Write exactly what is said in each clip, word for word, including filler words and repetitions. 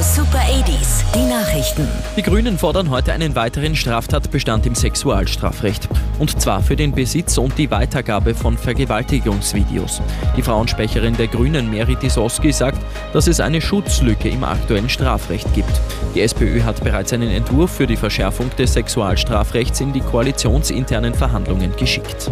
Super achtziger, die Nachrichten. Die Grünen fordern heute einen weiteren Straftatbestand im Sexualstrafrecht. Und zwar für den Besitz und die Weitergabe von Vergewaltigungsvideos. Die Frauensprecherin der Grünen, Meri Tisoski, sagt, dass es eine Schutzlücke im aktuellen Strafrecht gibt. Die SPÖ hat bereits einen Entwurf für die Verschärfung des Sexualstrafrechts in die koalitionsinternen Verhandlungen geschickt.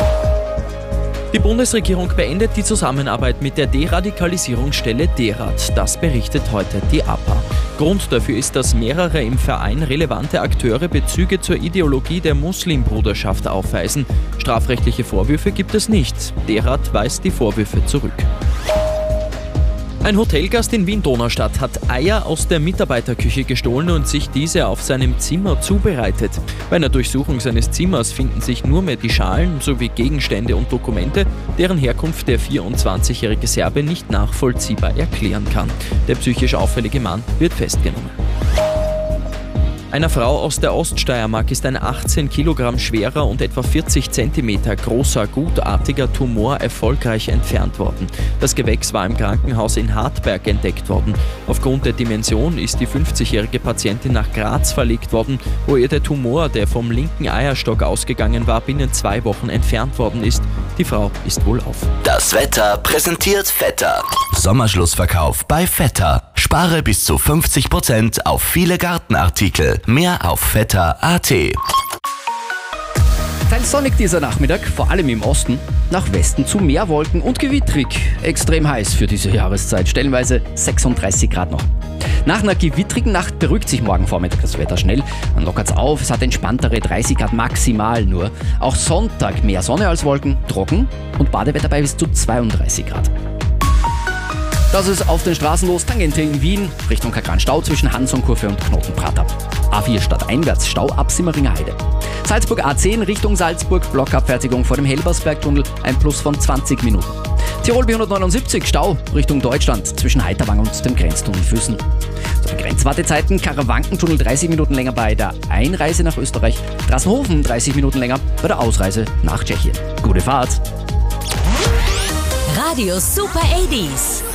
Die Bundesregierung beendet die Zusammenarbeit mit der Deradikalisierungsstelle DERAD. Das berichtet heute die A P A. Grund dafür ist, dass mehrere im Verein relevante Akteure Bezüge zur Ideologie der Muslimbruderschaft aufweisen. Strafrechtliche Vorwürfe gibt es nicht. DERAD weist die Vorwürfe zurück. Ein Hotelgast in Wien-Donaustadt hat Eier aus der Mitarbeiterküche gestohlen und sich diese auf seinem Zimmer zubereitet. Bei einer Durchsuchung seines Zimmers finden sich nur mehr die Schalen sowie Gegenstände und Dokumente, deren Herkunft der vierundzwanzigjährige Serbe nicht nachvollziehbar erklären kann. Der psychisch auffällige Mann wird festgenommen. Einer Frau aus der Oststeiermark ist ein achtzehn Kilogramm schwerer und etwa vierzig Zentimeter großer, gutartiger Tumor erfolgreich entfernt worden. Das Gewächs war im Krankenhaus in Hartberg entdeckt worden. Aufgrund der Dimension ist die fünfzigjährige Patientin nach Graz verlegt worden, wo ihr der Tumor, der vom linken Eierstock ausgegangen war, binnen zwei Wochen entfernt worden ist. Die Frau ist wohlauf. Das Wetter präsentiert Vetter. Sommerschlussverkauf bei Vetter. Spare bis zu fünfzig Prozent auf viele Gartenartikel. Mehr auf vetter punkt a t. Teils sonnig dieser Nachmittag, vor allem im Osten. Nach Westen zu mehr Wolken und gewittrig. Extrem heiß für diese Jahreszeit, stellenweise sechsunddreißig Grad noch. Nach einer gewittrigen Nacht beruhigt sich morgen Vormittag das Wetter schnell. Dann lockert's auf, es hat entspanntere dreißig Grad maximal nur. Auch Sonntag mehr Sonne als Wolken, trocken und Badewetter bei bis zu zweiunddreißig Grad. Das ist auf den Straßen los, Tangente in Wien, Richtung Kagran-Stau zwischen Hansonkurve und Knotenprater. A vier stadteinwärts, Stau ab Simmeringer Heide. Salzburg A zehn Richtung Salzburg, Blockabfertigung vor dem Helbersbergtunnel, ein Plus von zwanzig Minuten. Tirol B hundertneunundsiebzig, Stau Richtung Deutschland zwischen Heiterwang und dem Grenztunnel Füssen. So, die Grenzwartezeiten, Karawankentunnel dreißig Minuten länger bei der Einreise nach Österreich, Drassenhofen dreißig Minuten länger bei der Ausreise nach Tschechien. Gute Fahrt! Radio Super achtziger.